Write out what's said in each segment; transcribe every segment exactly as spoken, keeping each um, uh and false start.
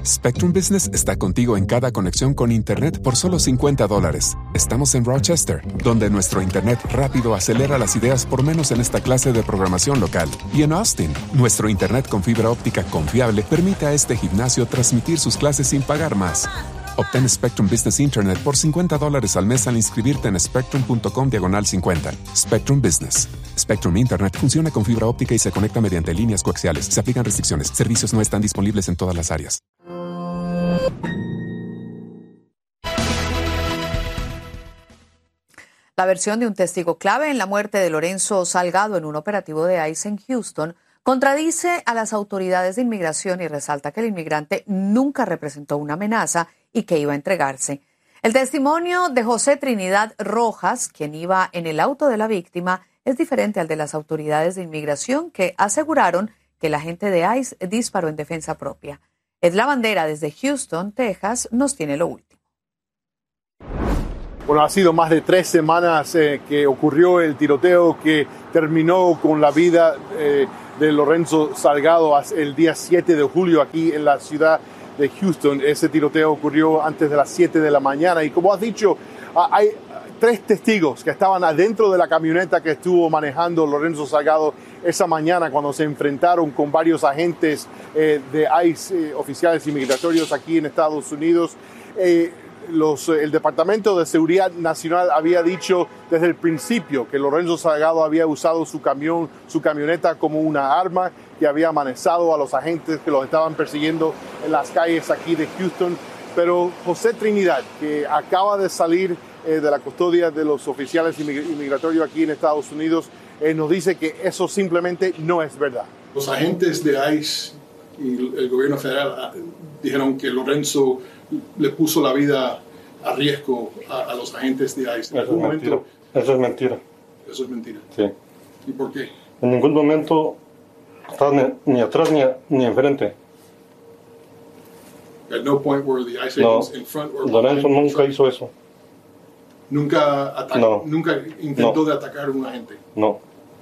Spectrum Business está contigo en cada conexión con Internet por solo cincuenta dólares. Estamos en Rochester, donde nuestro Internet rápido acelera las ideas por menos en esta clase de programación local. Y en Austin, nuestro Internet con fibra óptica confiable permite a este gimnasio transmitir sus clases sin pagar más. Obtén Spectrum Business Internet por cincuenta dólares al mes al inscribirte en spectrum.com diagonal cincuenta. Spectrum Business. Spectrum Internet funciona con fibra óptica y se conecta mediante líneas coaxiales. Se aplican restricciones. Servicios no están disponibles en todas las áreas. La versión de un testigo clave en la muerte de Lorenzo Salgado en un operativo de ICE en Houston contradice a las autoridades de inmigración y resalta que el inmigrante nunca representó una amenaza y que iba a entregarse. El testimonio de José Trinidad Rojas, quien iba en el auto de la víctima, es diferente al de las autoridades de inmigración que aseguraron que el agente de ICE disparó en defensa propia. Edla Bandera desde Houston, Texas, nos tiene lo último. Bueno, ha sido más de tres semanas eh, que ocurrió el tiroteo que terminó con la vida eh, de Lorenzo Salgado el día siete de julio aquí en la ciudad de Houston. Ese tiroteo ocurrió antes de las siete de la mañana y como has dicho, hay tres testigos que estaban adentro de la camioneta que estuvo manejando Lorenzo Salgado esa mañana cuando se enfrentaron con varios agentes eh, de ICE, eh, oficiales inmigratorios aquí en Estados Unidos. Eh, Los, el Departamento de Seguridad Nacional había dicho desde el principio que Lorenzo Salgado había usado su camión, su camioneta como una arma, que había amenazado a los agentes que los estaban persiguiendo en las calles aquí de Houston. Pero José Trinidad, que acaba de salir eh, de la custodia de los oficiales inmigratorios aquí en Estados Unidos, eh, nos dice que eso simplemente no es verdad. Los agentes de ICE y el gobierno federal dijeron que Lorenzo le puso la vida a riesgo a, a los agentes de ICE. Eso es mentira. Eso es mentira. Eso es mentira. Sí. ¿Y por qué? En ningún momento estaba ni, ni atrás ni, ni enfrente. At no point were the ICE No, agents in front or Lorenzo behind. nunca hizo eso. Nunca, ataca, No. nunca intentó No. de atacar a un agente. No.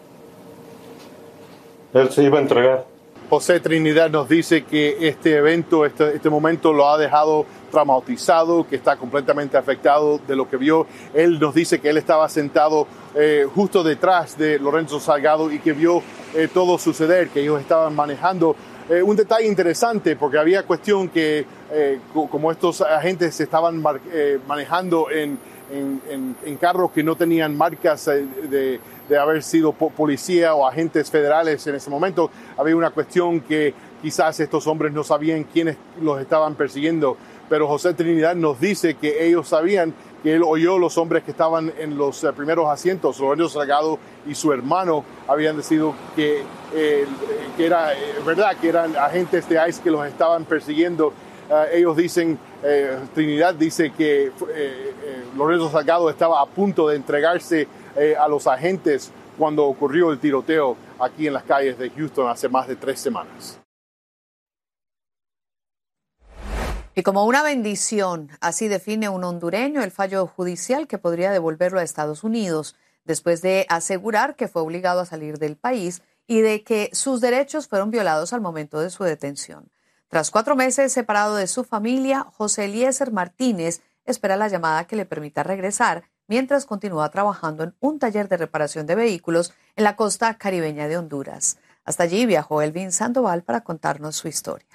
Él se iba a entregar. José Trinidad nos dice que este evento, este, este momento lo ha dejado traumatizado, que está completamente afectado de lo que vio. Él nos dice que él estaba sentado eh, justo detrás de Lorenzo Salgado y que vio eh, todo suceder, que ellos estaban manejando. Eh, un detalle interesante, porque había cuestión que eh, como estos agentes estaban mar, eh, manejando en, en, en, en carros que no tenían marcas eh, de... de haber sido policía o agentes federales en ese momento, había una cuestión que quizás estos hombres no sabían quiénes los estaban persiguiendo, pero José Trinidad nos dice que ellos sabían, que él oyó los hombres que estaban en los uh, primeros asientos, Lorenzo Salgado y su hermano, habían decidido que, eh, que era eh, verdad, que eran agentes de ICE que los estaban persiguiendo. Uh, ellos dicen, eh, Trinidad dice que eh, eh, Lorenzo Salgado estaba a punto de entregarse Eh, a los agentes cuando ocurrió el tiroteo aquí en las calles de Houston hace más de tres semanas. Y como una bendición, así define un hondureño el fallo judicial que podría devolverlo a Estados Unidos, después de asegurar que fue obligado a salir del país y de que sus derechos fueron violados al momento de su detención. Tras cuatro meses separado de su familia, José Eliezer Martínez espera la llamada que le permita regresar mientras continúa trabajando en un taller de reparación de vehículos en la costa caribeña de Honduras. Hasta allí viajó Elvin Sandoval para contarnos su historia.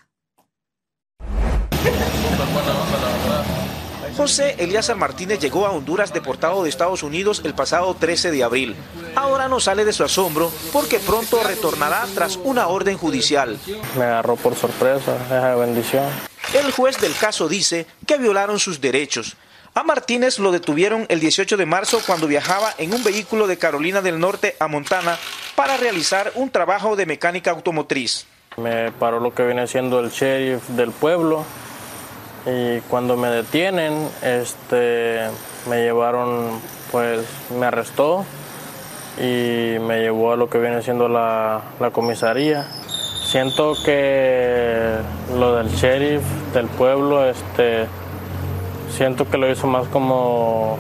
José Eliezer Martínez llegó a Honduras deportado de Estados Unidos el pasado trece de abril. Ahora no sale de su asombro porque pronto retornará tras una orden judicial. Me agarró por sorpresa, esa bendición. El juez del caso dice que violaron sus derechos. A Martínez lo detuvieron el dieciocho de marzo cuando viajaba en un vehículo de Carolina del Norte a Montana para realizar un trabajo de mecánica automotriz. Me paró lo que viene siendo el sheriff del pueblo y cuando me detienen, este, me llevaron, pues me arrestó y me llevó a lo que viene siendo la, la comisaría. Siento que lo del sheriff del pueblo, este... siento que lo hizo más como,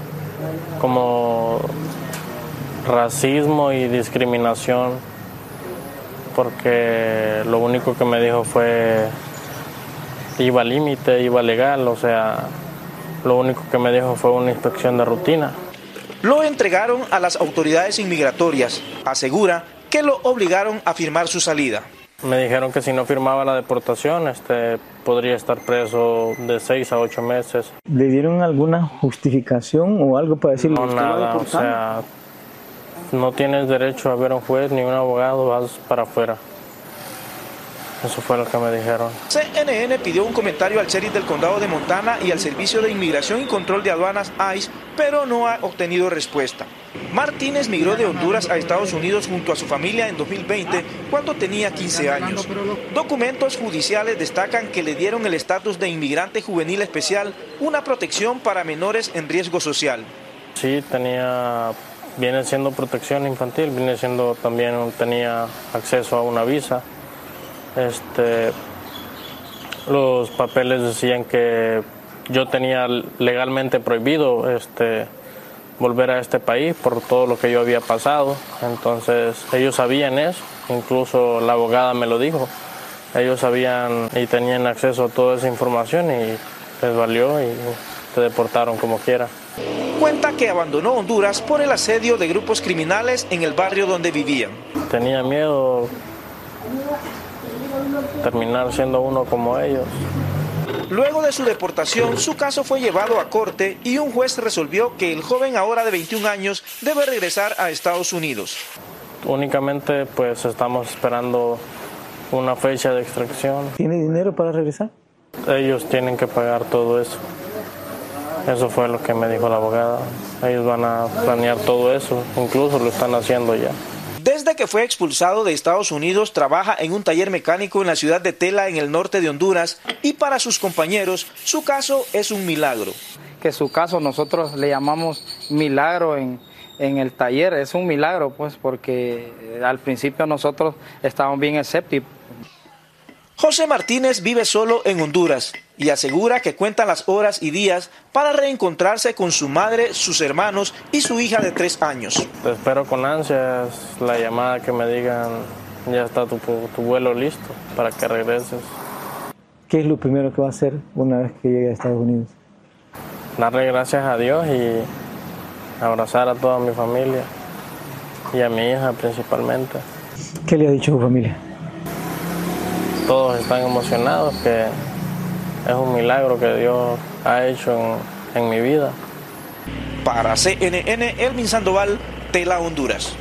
como racismo y discriminación, porque lo único que me dijo fue iba al límite, iba legal, o sea, lo único que me dijo fue una inspección de rutina. Lo entregaron a las autoridades inmigratorias. Asegura que lo obligaron a firmar su salida. Me dijeron que si no firmaba la deportación, este, podría estar preso de seis a ocho meses. ¿Le dieron alguna justificación o algo para decirle? No, nada, o sea, no tienes derecho a ver a un juez ni un abogado, vas para afuera. Eso fue lo que me dijeron. C N N pidió un comentario al sheriff del condado de Montana y al Servicio de Inmigración y Control de Aduanas ICE, pero no ha obtenido respuesta. Martínez migró de Honduras a Estados Unidos junto a su familia en dos mil veinte, cuando tenía quince años. Documentos judiciales destacan que le dieron el estatus de inmigrante juvenil especial, una protección para menores en riesgo social. Sí, tenía, viene siendo protección infantil, viene siendo también, tenía acceso a una visa. Este, los papeles decían que yo tenía legalmente prohibido este, volver a este país por todo lo que yo había pasado. Entonces ellos sabían eso, incluso la abogada me lo dijo. Ellos sabían y tenían acceso a toda esa información y les valió y te deportaron como quiera. Cuenta que abandonó Honduras por el asedio de grupos criminales en el barrio donde vivían. Tenía miedo terminar siendo uno como ellos. Luego de su deportación, su caso fue llevado a corte y un juez resolvió que el joven, ahora de veintiún años, debe regresar a Estados Unidos. Únicamente pues estamos esperando una fecha de extracción. ¿Tiene dinero para regresar? Ellos tienen que pagar todo eso. Eso fue lo que me dijo la abogada. Ellos van a planear todo eso, incluso lo están haciendo ya. Desde que fue expulsado de Estados Unidos, trabaja en un taller mecánico en la ciudad de Tela, en el norte de Honduras, y para sus compañeros, su caso es un milagro. Que su caso nosotros le llamamos milagro en, en el taller, es un milagro, pues, porque al principio nosotros estábamos bien escépticos. José Martínez vive solo en Honduras y asegura que cuenta las horas y días para reencontrarse con su madre, sus hermanos y su hija de tres años. Te espero con ansias la llamada que me digan, ya está tu, tu vuelo listo para que regreses. ¿Qué es lo primero que va a hacer una vez que llegue a Estados Unidos? Darle gracias a Dios y abrazar a toda mi familia y a mi hija principalmente. ¿Qué le ha dicho su familia? Todos están emocionados, que es un milagro que Dios ha hecho en, en mi vida. Para C N N, Elvin Sandoval, Tela, Honduras.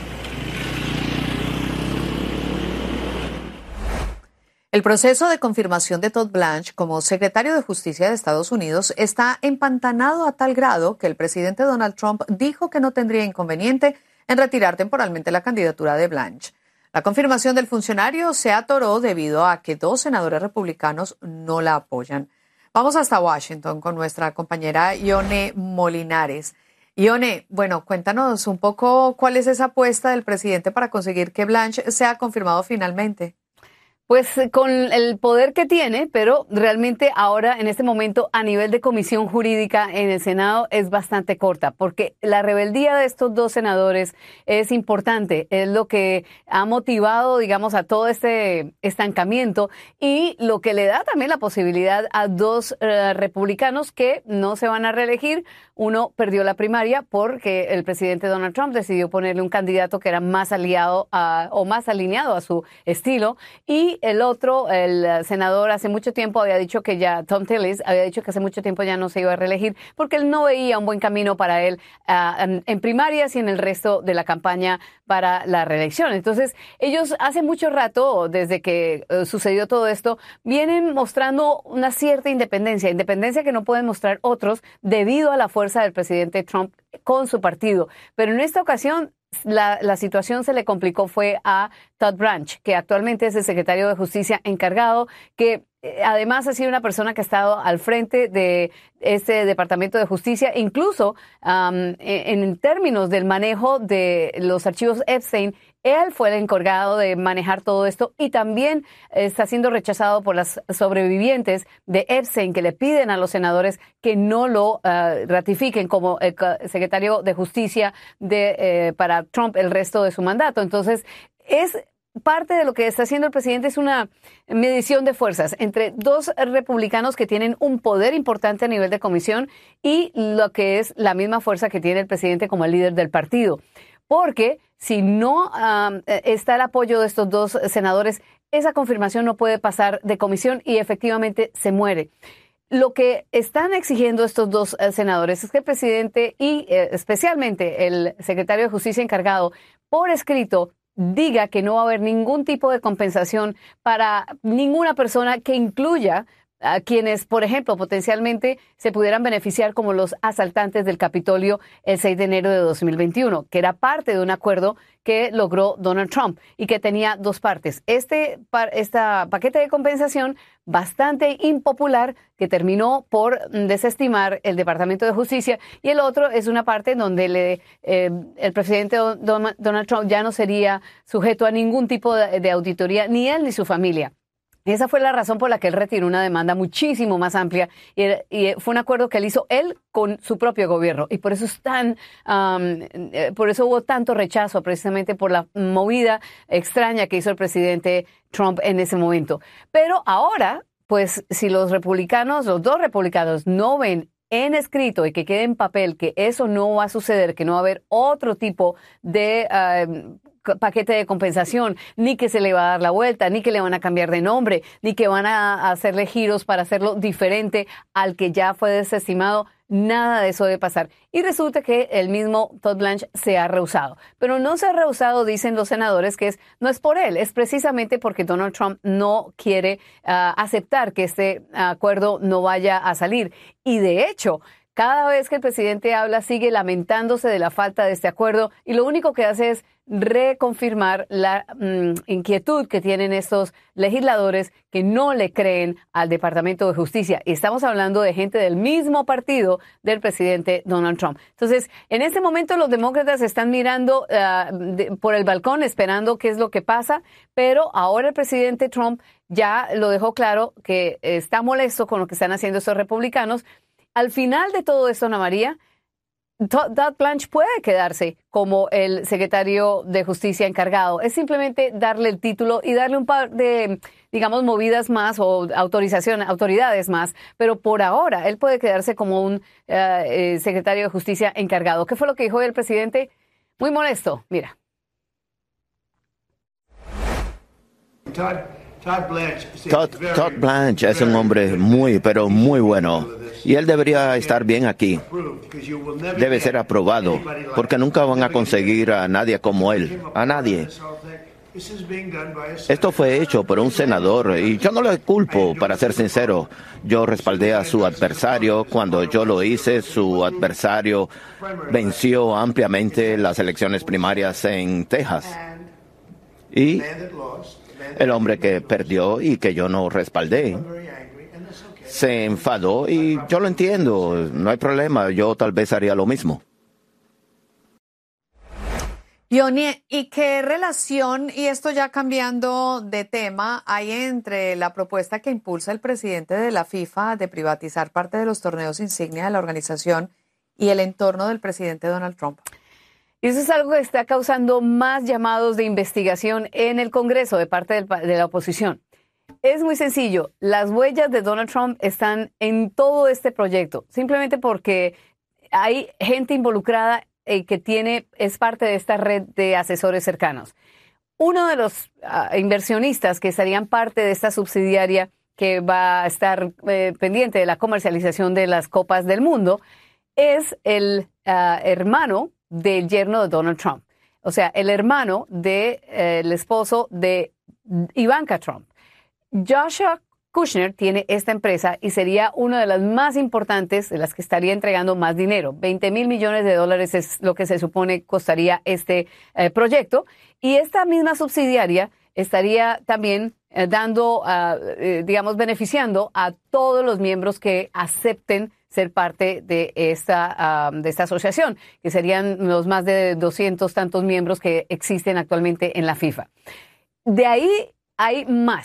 El proceso de confirmación de Todd Blanche como secretario de Justicia de Estados Unidos está empantanado a tal grado que el presidente Donald Trump dijo que no tendría inconveniente en retirar temporalmente la candidatura de Blanche. La confirmación del funcionario se atoró debido a que dos senadores republicanos no la apoyan. Vamos hasta Washington con nuestra compañera Ione Molinares. Ione, bueno, cuéntanos un poco cuál es esa apuesta del presidente para conseguir que Blanche sea confirmado finalmente. Pues con el poder que tiene, pero realmente ahora en este momento a nivel de comisión jurídica en el Senado es bastante corta, porque la rebeldía de estos dos senadores es importante, es lo que ha motivado, digamos, a todo este estancamiento y lo que le da también la posibilidad a dos uh, republicanos que no se van a reelegir. Uno perdió la primaria porque el presidente Donald Trump decidió ponerle un candidato que era más aliado a, o más alineado a su estilo, y el otro, el senador, hace mucho tiempo había dicho que ya, Thom Tillis, había dicho que hace mucho tiempo ya no se iba a reelegir porque él no veía un buen camino para él uh, en, en primarias y en el resto de la campaña para la reelección. Entonces, ellos hace mucho rato, desde que uh, sucedió todo esto, vienen mostrando una cierta independencia, independencia que no pueden mostrar otros debido a la fuerza del presidente Trump con su partido. Pero en esta ocasión, La, la situación se le complicó fue a Todd Blanche, que actualmente es el secretario de Justicia encargado, que eh, además ha sido una persona que ha estado al frente de este Departamento de Justicia, incluso um, en, en términos del manejo de los archivos Epstein. Él fue el encargado de manejar todo esto y también está siendo rechazado por las sobrevivientes de Epstein, que le piden a los senadores que no lo uh, ratifiquen como el secretario de Justicia de, eh, para Trump el resto de su mandato. Entonces, es parte de lo que está haciendo el presidente es una medición de fuerzas entre dos republicanos que tienen un poder importante a nivel de comisión y lo que es la misma fuerza que tiene el presidente como el líder del partido. Porque si no um, está el apoyo de estos dos senadores, esa confirmación no puede pasar de comisión y efectivamente se muere. Lo que están exigiendo estos dos uh, senadores es que el presidente y eh, especialmente el secretario de Justicia encargado por escrito diga que no va a haber ningún tipo de compensación para ninguna persona que incluya a quienes, por ejemplo, potencialmente se pudieran beneficiar como los asaltantes del Capitolio el seis de enero de dos mil veintiuno, que era parte de un acuerdo que logró Donald Trump y que tenía dos partes. Este esta paquete de compensación bastante impopular que terminó por desestimar el Departamento de Justicia, y el otro es una parte donde le, eh, el presidente Donald Trump ya no sería sujeto a ningún tipo de, de auditoría, ni él ni su familia. Esa fue la razón por la que él retiró una demanda muchísimo más amplia y, y fue un acuerdo que él hizo él con su propio gobierno, y por eso es tan, um, por eso hubo tanto rechazo, precisamente por la movida extraña que hizo el presidente Trump en ese momento. Pero ahora, pues si los republicanos, los dos republicanos no ven en escrito y que quede en papel que eso no va a suceder, que no va a haber otro tipo de uh, paquete de compensación, ni que se le va a dar la vuelta, ni que le van a cambiar de nombre, ni que van a hacerle giros para hacerlo diferente al que ya fue desestimado, nada de eso debe pasar. Y resulta que el mismo Todd Blanche se ha rehusado. Pero no se ha rehusado, dicen los senadores, que es no es por él, es precisamente porque Donald Trump no quiere uh, aceptar que este acuerdo no vaya a salir. Y de hecho, cada vez que el presidente habla, sigue lamentándose de la falta de este acuerdo, y lo único que hace es reconfirmar la mm, inquietud que tienen estos legisladores que no le creen al Departamento de Justicia. Y estamos hablando de gente del mismo partido del presidente Donald Trump. Entonces, en este momento los demócratas están mirando uh, de, por el balcón, esperando qué es lo que pasa, pero ahora el presidente Trump ya lo dejó claro que está molesto con lo que están haciendo estos republicanos. Al final de todo esto, Ana María, Todd Blanche puede quedarse como el secretario de Justicia encargado. Es simplemente darle el título y darle un par de, digamos, movidas más o autorización, autoridades más. Pero por ahora, él puede quedarse como un uh, eh, secretario de Justicia encargado. ¿Qué fue lo que dijo el presidente? Muy molesto. Mira. Todd, Todd Blanche, Todd, Todd Blanche es un hombre muy, pero muy bueno. Y él debería estar bien aquí. Debe ser aprobado, porque nunca van a conseguir a nadie como él, a nadie. Esto fue hecho por un senador y yo no le culpo, para ser sincero. Yo respaldé a su adversario. Cuando yo lo hice, su adversario venció ampliamente las elecciones primarias en Texas. Y el hombre que perdió y que yo no respaldé se enfadó, y yo lo entiendo, no hay problema, yo tal vez haría lo mismo. Johnny, ¿y qué relación, y esto ya cambiando de tema, hay entre la propuesta que impulsa el presidente de la FIFA de privatizar parte de los torneos insignia de la organización y el entorno del presidente Donald Trump? Y eso es algo que está causando más llamados de investigación en el Congreso de parte del, de la oposición. Es muy sencillo. Las huellas de Donald Trump están en todo este proyecto, simplemente porque hay gente involucrada eh, que tiene, es parte de esta red de asesores cercanos. Uno de los uh, inversionistas que estarían parte de esta subsidiaria que va a estar eh, pendiente de la comercialización de las copas del mundo es el uh, hermano del yerno de Donald Trump. O sea, el hermano del de, eh, esposo de Ivanka Trump. Joshua Kushner tiene esta empresa y sería una de las más importantes, de las que estaría entregando más dinero. veinte mil millones de dólares es lo que se supone costaría este eh, proyecto. Y esta misma subsidiaria estaría también eh, dando, uh, eh, digamos, beneficiando a todos los miembros que acepten ser parte de esta, uh, de esta asociación, que serían los más de doscientos tantos miembros que existen actualmente en la FIFA. De ahí hay más.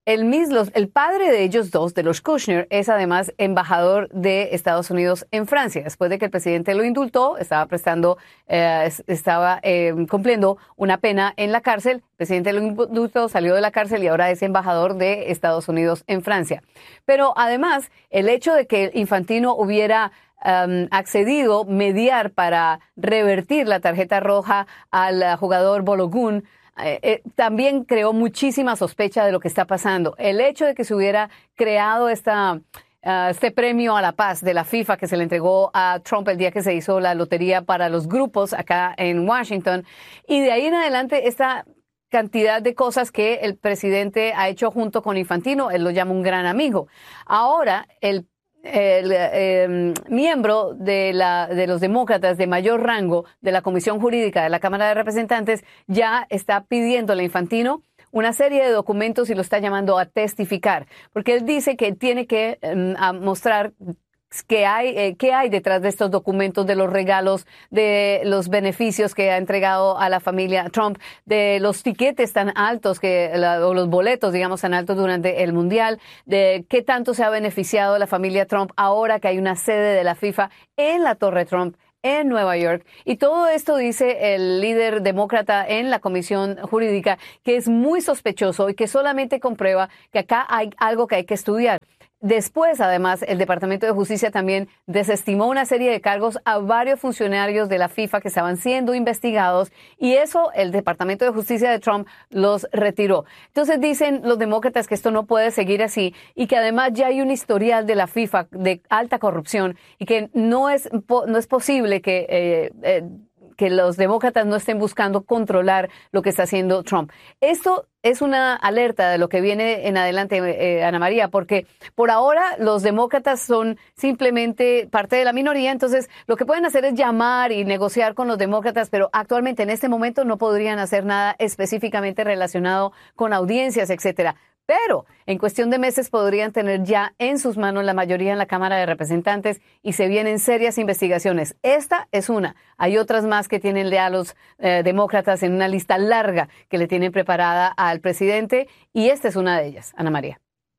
El, mismo, el padre de ellos dos, de los Kushner, es además embajador de Estados Unidos en Francia. Después de que el presidente lo indultó, estaba prestando, eh, estaba eh, cumpliendo una pena en la cárcel. El presidente lo indultó, salió de la cárcel y ahora es embajador de Estados Unidos en Francia. Pero además, el hecho de que Infantino hubiera Um, accedido mediar para revertir la tarjeta roja al uh, jugador Balogun, eh, eh, también creó muchísima sospecha de lo que está pasando. El hecho de que se hubiera creado esta, uh, este premio a la paz de la FIFA que se le entregó a Trump el día que se hizo la lotería para los grupos acá en Washington, y de ahí en adelante esta cantidad de cosas que el presidente ha hecho junto con Infantino, él lo llama un gran amigo. Ahora, el El eh, miembro de, la, de los demócratas de mayor rango de la Comisión Jurídica de la Cámara de Representantes ya está pidiéndole a Infantino una serie de documentos y lo está llamando a testificar, porque él dice que tiene que eh, mostrar qué hay, eh, qué hay detrás de estos documentos, de los regalos, de los beneficios que ha entregado a la familia Trump, de los tiquetes tan altos que, la, o los boletos, digamos, tan altos durante el Mundial, de qué tanto se ha beneficiado la familia Trump ahora que hay una sede de la FIFA en la Torre Trump en Nueva York. Y todo esto dice el líder demócrata en la Comisión Jurídica, que es muy sospechoso y que solamente comprueba que acá hay algo que hay que estudiar. Después, además, el Departamento de Justicia también desestimó una serie de cargos a varios funcionarios de la FIFA que estaban siendo investigados, y eso el Departamento de Justicia de Trump los retiró. Entonces dicen los demócratas que esto no puede seguir así y que además ya hay un historial de la FIFA de alta corrupción y que no es, no es posible que... Eh, eh, que los demócratas no estén buscando controlar lo que está haciendo Trump. Esto es una alerta de lo que viene en adelante, eh, Ana María, porque por ahora los demócratas son simplemente parte de la minoría, entonces lo que pueden hacer es llamar y negociar con los demócratas, pero actualmente en este momento no podrían hacer nada específicamente relacionado con audiencias, etcétera. Pero en cuestión de meses podrían tener ya en sus manos la mayoría en la Cámara de Representantes y se vienen serias investigaciones. Esta es una. Hay otras más que tienen a los eh, demócratas en una lista larga que le tienen preparada al presidente, y esta es una de ellas, Ana María.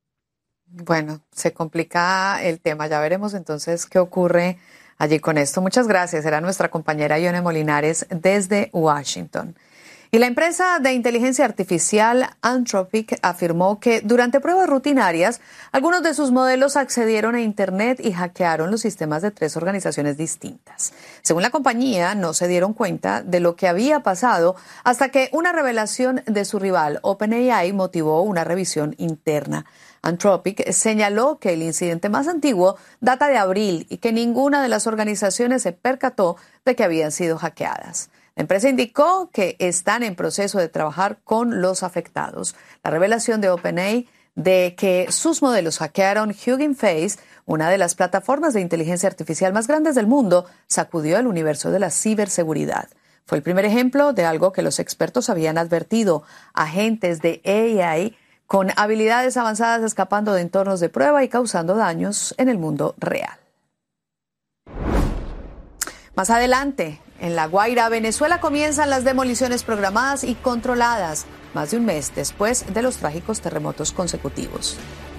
Bueno, se complica el tema. Ya veremos entonces qué ocurre allí con esto. Muchas gracias. Era nuestra compañera Ione Molinares desde Washington. Y la empresa de inteligencia artificial Anthropic afirmó que durante pruebas rutinarias, algunos de sus modelos accedieron a Internet y hackearon los sistemas de tres organizaciones distintas. Según la compañía, no se dieron cuenta de lo que había pasado hasta que una revelación de su rival, OpenAI, motivó una revisión interna. Anthropic señaló que el incidente más antiguo data de abril y que ninguna de las organizaciones se percató de que habían sido hackeadas. La empresa indicó que están en proceso de trabajar con los afectados. La revelación de OpenAI de que sus modelos hackearon Hugging Face, una de las plataformas de inteligencia artificial más grandes del mundo, sacudió el universo de la ciberseguridad. Fue el primer ejemplo de algo que los expertos habían advertido: agentes de A I con habilidades avanzadas escapando de entornos de prueba y causando daños en el mundo real. Más adelante, en La Guaira, Venezuela, comienzan las demoliciones programadas y controladas, más de un mes después de los trágicos terremotos consecutivos.